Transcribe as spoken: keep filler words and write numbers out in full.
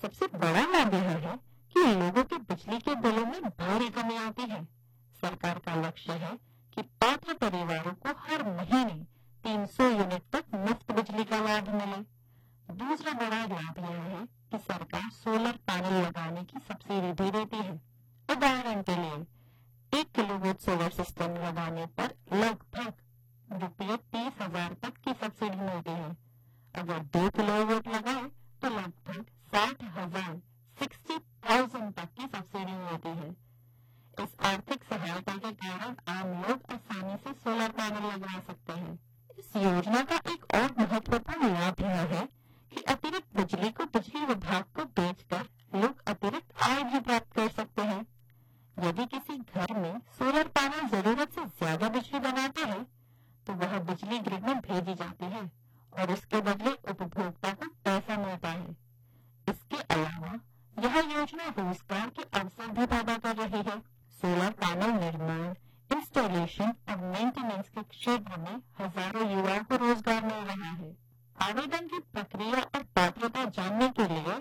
सबसे बड़ा लाभ यह है कि लोगों के बिजली के बिलों में भारी कमी आती है। सरकार का लक्ष्य है कि पात्र परिवारों को हर महीने तीन सौ यूनिट तक मुफ्त बिजली का लाभ मिले। दूसरा बड़ा लाभ यह है कि सरकार सोलर पैनल लगाने की सब्सिडी भी देती है। उदाहरण के लिए एक किलोवाट सोलर सिस्टम लगाने पर लगभग रुपये तीस हजार तक की सब्सिडी मिलती है। अगर दो किलोवाट लगाए तो लगभग साठ हजार सिक्सटी थाउजेंड तक की सब्सिडी मिलती है। इस आर्थिक सहायता के कारण आम लोग आसानी से सोलर पैनल लगा सकते हैं। इस योजना का एक और महत्वपूर्ण लाभ यह है कि अतिरिक्त बिजली को बिजली विभाग को बेचकर लोग अतिरिक्त आय भी प्राप्त कर सकते हैं। यदि किसी घर में सोलर पैनल जरूरत से ज्यादा बिजली बनाता है तो वह बिजली ग्रिड में भेजी जाती है और उसके बदले उपभोक्ता को पैसा मिलता है। इसके अलावा यह योजना रोजगार के अवसर भी पैदा कर रही है। सोलर पैनल निर्माण, इंस्टॉलेशन और मेंटेनेंस के क्षेत्र में हजारों युवाओं को रोजगार मिल रहा है। आवेदन की प्रक्रिया और पात्रता जानने के लिए